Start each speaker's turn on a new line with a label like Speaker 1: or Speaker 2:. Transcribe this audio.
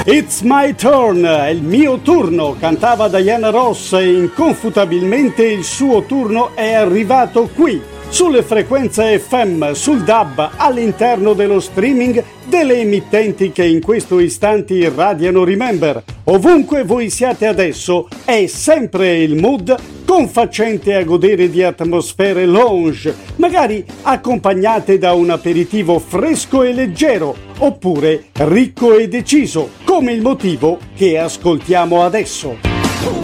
Speaker 1: It's my turn, è il mio turno, cantava Diana Ross e inconfutabilmente il suo turno è arrivato qui, sulle frequenze FM, sul DAB, all'interno dello streaming delle emittenti che in questo istante irradiano Remember. Ovunque voi siate adesso, è sempre il mood confacente a godere di atmosfere lounge, magari accompagnate da un aperitivo fresco e leggero, oppure ricco e deciso, come il motivo che ascoltiamo adesso.